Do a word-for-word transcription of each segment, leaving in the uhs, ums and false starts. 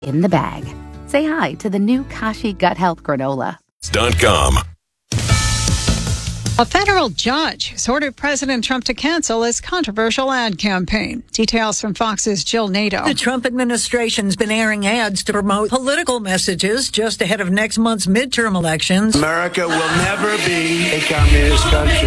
in the bag. Say hi to the new Kashi Gut Health Granola. Dot com. A federal judge has ordered President Trump to cancel his controversial ad campaign. Details from Fox's Jill Nato. The Trump administration's been airing ads to promote political messages just ahead of next month's midterm elections. America will never be a communist country.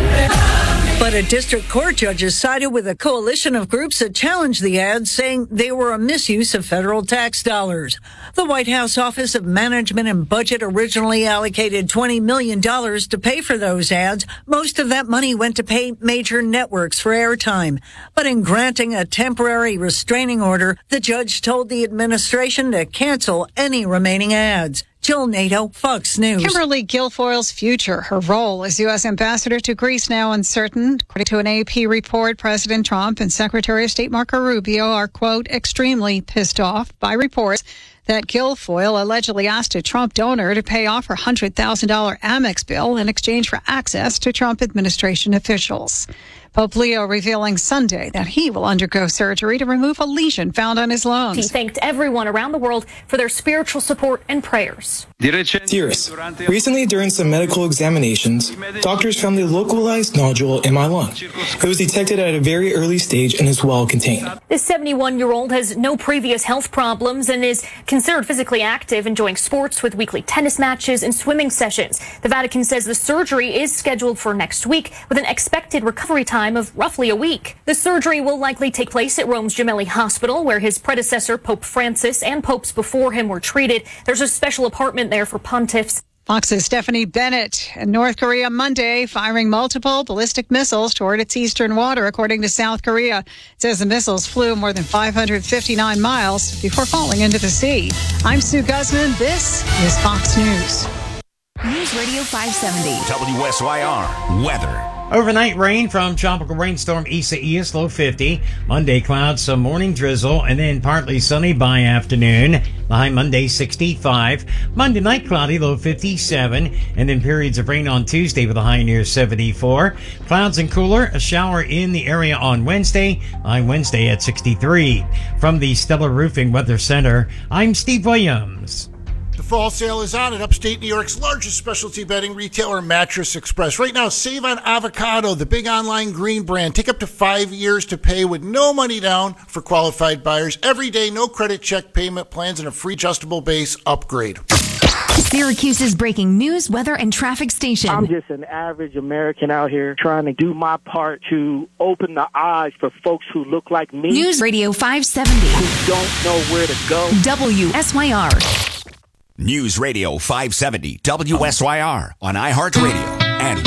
But a district court judge has sided with a coalition of groups that challenged the ads, saying they were a misuse of federal tax dollars. The White House Office of Management and Budget originally allocated twenty million dollars to pay for those ads. Most of that money went to pay major networks for airtime. But in granting a temporary restraining order, the judge told the administration to cancel any remaining ads. Jill Nato, Fox News. Kimberly Guilfoyle's future, her role as U S ambassador to Greece, now uncertain. According to an A P report, President Trump and Secretary of State Marco Rubio are, quote, extremely pissed off by reports that Guilfoyle allegedly asked a Trump donor to pay off her one hundred thousand dollars Amex bill in exchange for access to Trump administration officials. Pope Leo revealing Sunday that he will undergo surgery to remove a lesion found on his lungs. He thanked everyone around the world for their spiritual support and prayers. Dearest, recently during some medical examinations, doctors found a localized nodule in my lung. It was detected at a very early stage and is well contained. This seventy-one-year-old has no previous health problems and is considered physically active, enjoying sports with weekly tennis matches and swimming sessions. The Vatican says the surgery is scheduled for next week with an expected recovery time of roughly a week. The surgery will likely take place at Rome's Gemelli Hospital, where his predecessor, Pope Francis, and popes before him were treated. There's a special apartment there for pontiffs. Fox's Stephanie Bennett. And North Korea Monday firing multiple ballistic missiles toward its eastern water, according to South Korea. It says the missiles flew more than five hundred fifty-nine miles before falling into the sea. I'm Sue Guzman. This is Fox News. News Radio five seventy. W S Y R weather. Overnight rain from tropical rainstorm Isaias, low fifty. Monday clouds, some morning drizzle, and then partly sunny by afternoon. The high Monday, sixty-five. Monday night cloudy, low fifty-seven. And then periods of rain on Tuesday with a high near seventy-four. Clouds and cooler, a shower in the area on Wednesday. High Wednesday at sixty-three. From the Stellar Roofing Weather Center, I'm Steve Williams. The fall sale is on at upstate New York's largest specialty bedding retailer, Mattress Express. Right now, save on Avocado, the big online green brand. Take up to five years to pay with no money down for qualified buyers. Every day, no credit check payment plans, and a free adjustable base upgrade. Syracuse's breaking news, weather, and traffic station. I'm just an average American out here trying to do my part to open the eyes for folks who look like me. News Radio five seventy. Who don't know where to go. W S Y R. News Radio five seventy W S Y R on iHeartRadio.